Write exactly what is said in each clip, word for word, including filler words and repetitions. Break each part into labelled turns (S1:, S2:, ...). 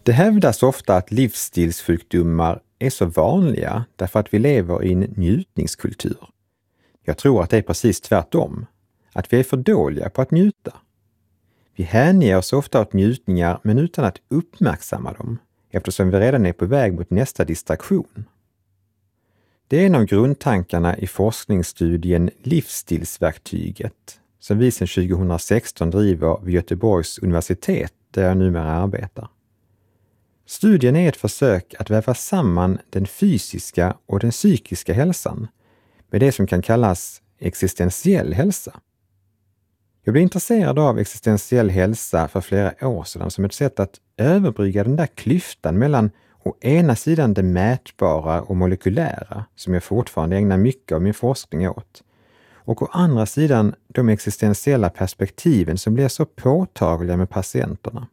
S1: Det hävdas ofta att livsstilssjukdomar är så vanliga därför att vi lever i en njutningskultur. Jag tror att det är precis tvärtom, att vi är för dåliga på att njuta. Vi hänger oss ofta åt njutningar men utan att uppmärksamma dem, eftersom vi redan är på väg mot nästa distraktion. Det är en av grundtankarna i forskningsstudien Livsstilsverktyget, som vi sedan tjugohundrasexton driver vid Göteborgs universitet där jag numera arbetar. Studien är ett försök att väva samman den fysiska och den psykiska hälsan med det som kan kallas existentiell hälsa. Jag blev intresserad av existentiell hälsa för flera år sedan som ett sätt att överbrygga den där klyftan mellan å ena sidan det mätbara och molekylära, som jag fortfarande ägnar mycket av min forskning åt, och å andra sidan de existentiella perspektiven som blir så påtagliga med patienterna.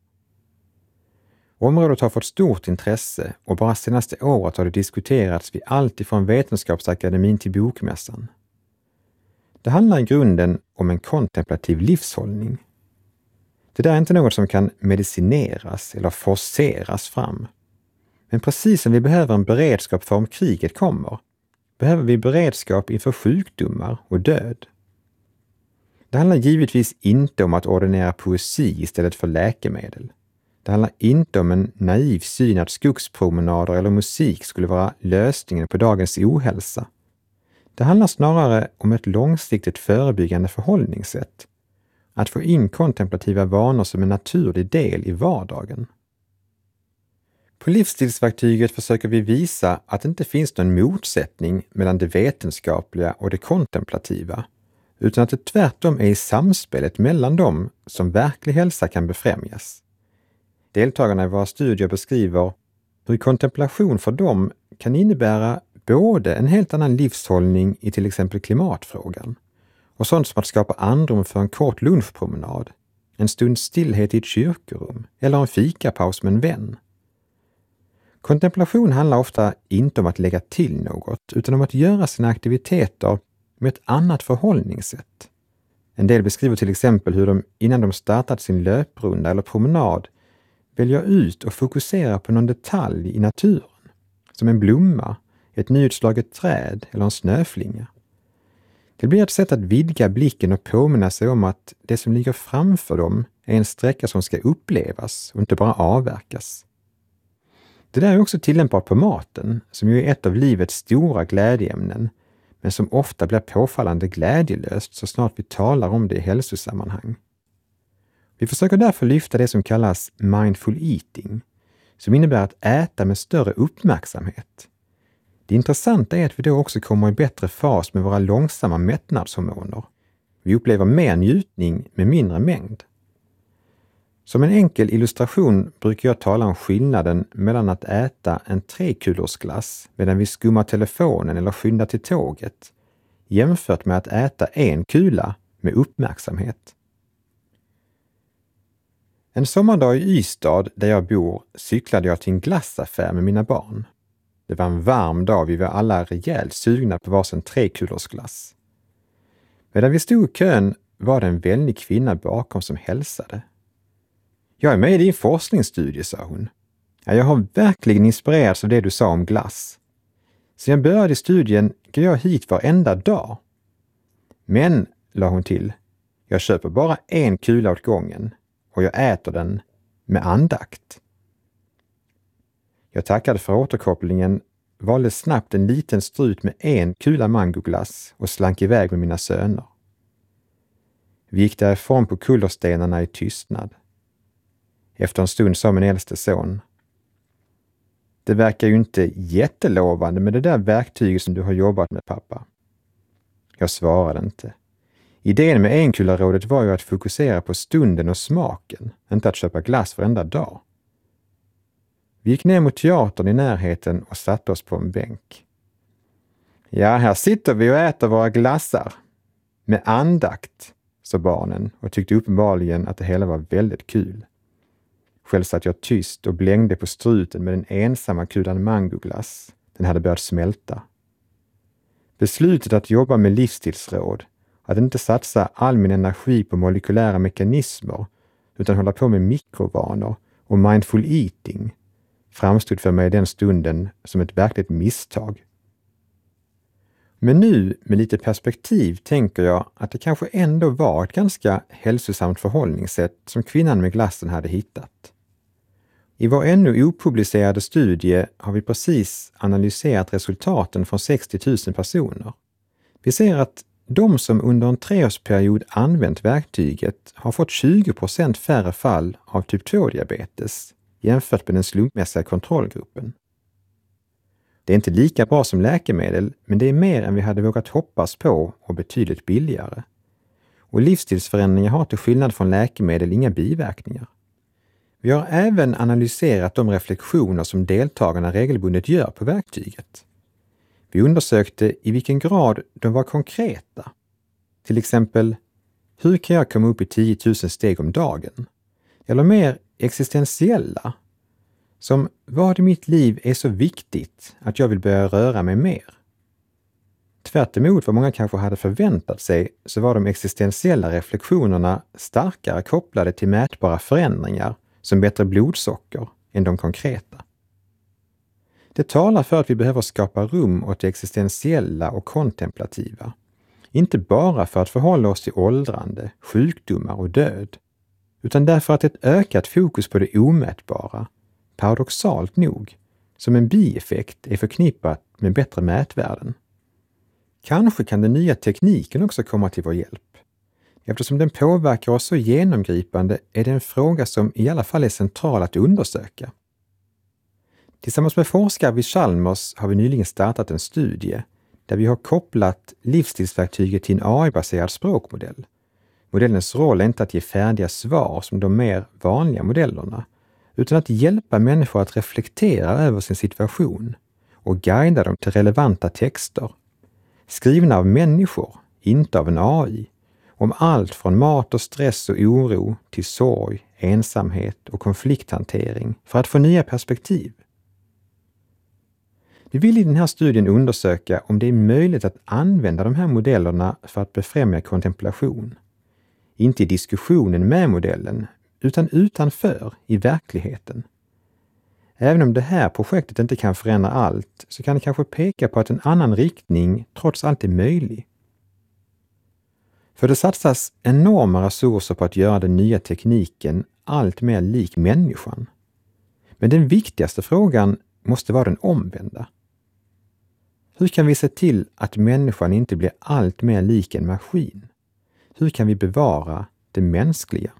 S1: Området har fått stort intresse och bara senaste året har det diskuterats vid allt ifrån Vetenskapsakademin till Bokmässan. Det handlar i grunden om en kontemplativ livshållning. Det där är inte något som kan medicineras eller forceras fram. Men precis som vi behöver en beredskap för om kriget kommer, behöver vi beredskap inför sjukdomar och död. Det handlar givetvis inte om att ordinera poesi istället för läkemedel. Det handlar inte om en naiv syn att skogspromenader eller musik skulle vara lösningen på dagens ohälsa. Det handlar snarare om ett långsiktigt förebyggande förhållningssätt. Att få in kontemplativa vanor som en naturlig del i vardagen. På livsstilsverktyget försöker vi visa att det inte finns någon motsättning mellan det vetenskapliga och det kontemplativa, utan att det tvärtom är i samspelet mellan dem som verklig hälsa kan befrämjas. Deltagarna i våra studier beskriver hur kontemplation för dem kan innebära både en helt annan livshållning i till exempel klimatfrågan och sånt som att skapa andrum för en kort lunchpromenad, en stund stillhet i ett kyrkorum eller en fikapaus med en vän. Kontemplation handlar ofta inte om att lägga till något utan om att göra sina aktiviteter med ett annat förhållningssätt. En del beskriver till exempel hur de innan de startat sin löprunda eller promenad väljer ut och fokuserar på någon detalj i naturen, som en blomma, ett nyutslaget träd eller en snöflinga. Det blir ett sätt att vidga blicken och påminna sig om att det som ligger framför dem är en sträcka som ska upplevas och inte bara avverkas. Det där är också tillämpbart på maten, som ju är ett av livets stora glädjeämnen, men som ofta blir påfallande glädjelöst så snart vi talar om det i hälsosammanhang. Vi försöker därför lyfta det som kallas mindful eating, som innebär att äta med större uppmärksamhet. Det intressanta är att vi då också kommer i bättre fas med våra långsamma mättnadshormoner. Vi upplever mer njutning med mindre mängd. Som en enkel illustration brukar jag tala om skillnaden mellan att äta en trekulorsglass medan vi skummar telefonen eller skyndar till tåget, jämfört med att äta en kula med uppmärksamhet. En sommardag i Ystad där jag bor cyklade jag till en glassaffär med mina barn. Det var en varm dag, vi var alla rejält sugna på varsin trekulorsglass. Medan vi stod i kön var det en vänlig kvinna bakom som hälsade. Jag är med i din forskningsstudie, sa hon. Ja, jag har verkligen inspirerats av det du sa om glass. Sen jag började studien går jag hit varenda dag. Men, la hon till, jag köper bara en kula åt gången och jag äter den med andakt. Jag tackade för återkopplingen, valde snabbt en liten strut med en kula mangoglass och slank iväg med mina söner. Vi gick därifrån på kullerstenarna i tystnad. Efter en stund sa min äldste son: det verkar ju inte jättelovande med det där verktyget som du har jobbat med, pappa. Jag svarade inte. Idén med enkularådet var ju att fokusera på stunden och smaken, inte att köpa glass varenda dag. Vi gick ner mot teatern i närheten och satte oss på en bänk. Ja, här sitter vi och äter våra glassar. Med andakt, sa barnen och tyckte uppenbarligen att det hela var väldigt kul. Själv satt jag tyst och blängde på struten med den ensamma kulan mangoglass. Den hade börjat smälta. Beslutet att jobba med livsstilsråd, att inte satsa all min energi på molekylära mekanismer utan hålla på med mikrovanor och mindful eating framstod för mig i den stunden som ett verkligt misstag. Men nu med lite perspektiv tänker jag att det kanske ändå var ett ganska hälsosamt förhållningssätt som kvinnan med glassen hade hittat. I vår ännu opublicerade studie har vi precis analyserat resultaten från sextio tusen personer. Vi ser att de som under en treårsperiod använt verktyget har fått tjugo procent färre fall av typ två-diabetes jämfört med den slumpmässiga kontrollgruppen. Det är inte lika bra som läkemedel, men det är mer än vi hade vågat hoppas på och betydligt billigare. Och livsstilsförändringar har till skillnad från läkemedel inga biverkningar. Vi har även analyserat de reflektioner som deltagarna regelbundet gör på verktyget. Vi undersökte i vilken grad de var konkreta. Till exempel, hur kan jag komma upp i tio tusen steg om dagen? Eller mer existentiella, som vad i mitt liv är så viktigt att jag vill börja röra mig mer. Tvärt emot vad många kanske hade förväntat sig så var de existentiella reflektionerna starkare kopplade till mätbara förändringar som bättre blodsocker än de konkreta. Det talar för att vi behöver skapa rum åt det existentiella och kontemplativa. Inte bara för att förhålla oss till åldrande, sjukdomar och död, utan därför att ett ökat fokus på det omätbara, paradoxalt nog, som en bieffekt är förknippat med bättre mätvärden. Kanske kan den nya tekniken också komma till vår hjälp. Eftersom den påverkar oss så genomgripande är det en fråga som i alla fall är central att undersöka. Tillsammans med forskare vid Chalmers har vi nyligen startat en studie där vi har kopplat livsstilsverktyget till en A I-baserad språkmodell. Modellens roll är inte att ge färdiga svar som de mer vanliga modellerna, utan att hjälpa människor att reflektera över sin situation och guida dem till relevanta texter, skrivna av människor, inte av en A I, om allt från mat och stress och oro till sorg, ensamhet och konflikthantering för att få nya perspektiv. Vi vill i den här studien undersöka om det är möjligt att använda de här modellerna för att befrämja kontemplation. Inte i diskussionen med modellen, utan utanför, i verkligheten. Även om det här projektet inte kan förändra allt så kan det kanske peka på att en annan riktning trots allt är möjlig. För det satsas enorma resurser på att göra den nya tekniken allt mer lik människan. Men den viktigaste frågan måste vara den omvända. Hur kan vi se till att människan inte blir allt mer lik en maskin? Hur kan vi bevara det mänskliga?